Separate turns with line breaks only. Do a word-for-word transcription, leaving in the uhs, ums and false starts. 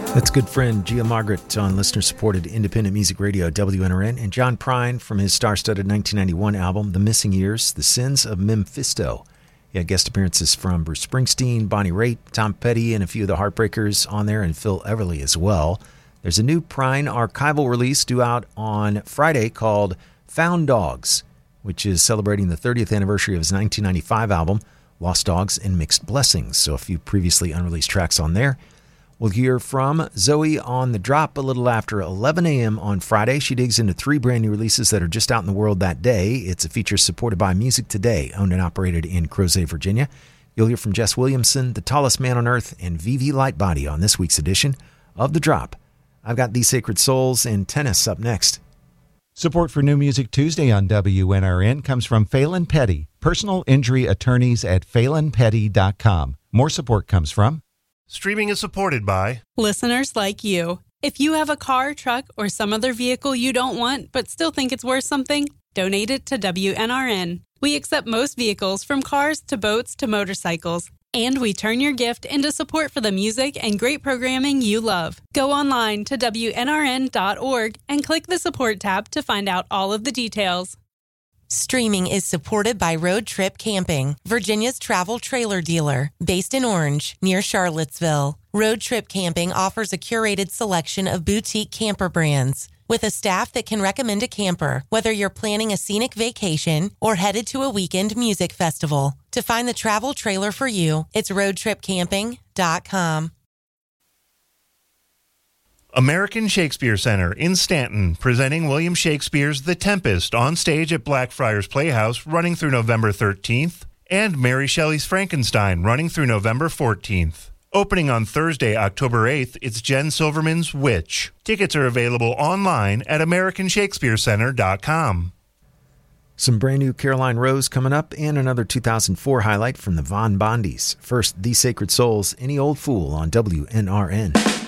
That's good friend Gia Margaret on listener-supported independent music radio W N R N, and John Prine from his star-studded nineteen ninety-one album, The Missing Years, The Sins of Memphisto. He had guest appearances from Bruce Springsteen, Bonnie Raitt, Tom Petty, and a few of the Heartbreakers on there, and Phil Everly as well. There's a new Prine archival release due out on Friday called Found Dogs, which is celebrating the thirtieth anniversary of his nineteen ninety-five album, Lost Dogs and Mixed Blessings. So a few previously unreleased tracks on there. We'll hear from Zoe on the drop a little after eleven a.m. on Friday. She digs into three brand new releases that are just out in the world that day. It's a feature supported by Music Today, owned and operated in Crozet, Virginia. You'll hear from Jess Williamson, The Tallest Man on Earth, and Vivi Lightbody on this week's edition of The Drop. I've got These Sacred Souls and Tennis up next.
Support for New Music Tuesday on W N R N comes from Phelan Petty, personal injury attorneys at phelan petty dot com. More support comes from
Streaming is supported by
listeners like you. If you have a car, truck, or some other vehicle you don't want but still think it's worth something, donate it to W N R N. We accept most vehicles, from cars to boats to motorcycles. And we turn your gift into support for the music and great programming you love. Go online to W N R N dot org and click the support tab to find out all of the details.
Streaming is supported by Road Trip Camping, Virginia's travel trailer dealer, based in Orange, near Charlottesville. Road Trip Camping offers a curated selection of boutique camper brands, with a staff that can recommend a camper, whether you're planning a scenic vacation or headed to a weekend music festival. To find the travel trailer for you, it's road trip camping dot com.
American Shakespeare Center in Stanton, presenting William Shakespeare's The Tempest on stage at Blackfriars Playhouse, running through November thirteenth, and Mary Shelley's Frankenstein, running through November fourteenth. Opening on Thursday, October eighth, it's Jen Silverman's Witch. Tickets are available online at american shakespeare center dot com.
Some brand new Caroline Rose coming up, and another two thousand four highlight from the Von Bondies. First, These Sacred Souls, Any Old Fool on W N R N.